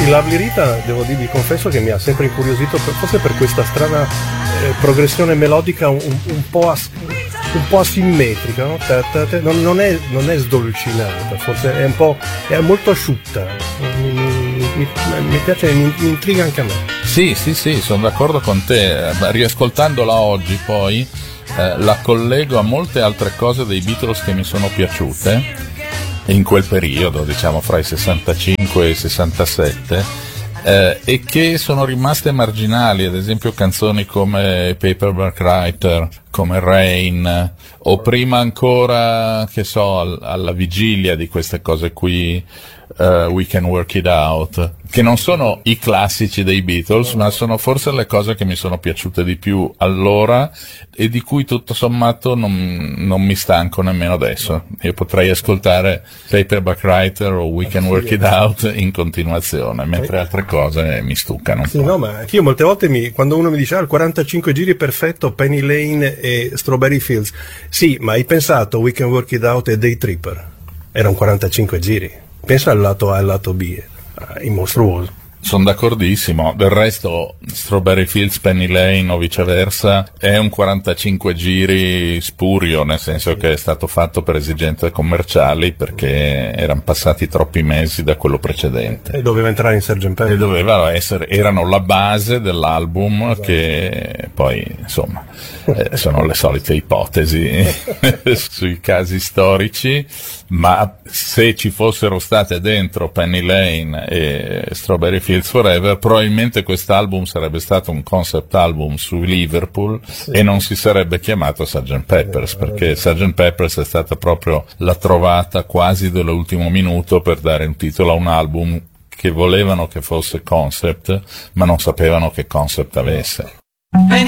Lovely Rita, devo dire, vi confesso che mi ha sempre incuriosito, forse per questa strana progressione melodica un po' asimmetrica, no? Non è sdolcinata, forse è molto asciutta, mi piace, mi intriga anche a me. Sì, sono d'accordo con te. Riascoltandola oggi poi la collego a molte altre cose dei Beatles che mi sono piaciute in quel periodo, diciamo fra i 65 e i 67, e che sono rimaste marginali, ad esempio canzoni come Paperback Writer, come Rain, o prima ancora, che so, alla vigilia di queste cose qui, We Can Work It Out, che non sono i classici dei Beatles, ma sono forse le cose che mi sono piaciute di più allora e di cui tutto sommato non mi stanco nemmeno adesso. Io potrei ascoltare Paperback Writer o We Can Work It Out in continuazione, mentre altre cose mi stuccano. Sì, no, ma io molte volte quando uno mi dice il 45 giri perfetto, Penny Lane e Strawberry Fields, sì, ma hai pensato We Can Work It Out e Day Tripper? Erano 45 giri. Pensa al lato A e al lato B, è mostruoso. Sono d'accordissimo. Del resto Strawberry Fields, Penny Lane o viceversa è un 45 giri spurio, nel senso che è stato fatto per esigenze commerciali, perché erano passati troppi mesi da quello precedente e doveva entrare in Sgt. Pepper, erano la base dell'album, esatto. Che poi insomma sono le solite ipotesi sui casi storici, ma se ci fossero state dentro Penny Lane e Strawberry Fields Forever, probabilmente quest'album sarebbe stato un concept album su Liverpool, sì. E non si sarebbe chiamato Sgt. Peppers, perché Sgt. Peppers è stata proprio la trovata quasi dell'ultimo minuto per dare un titolo a un album che volevano che fosse concept, ma non sapevano che concept avesse.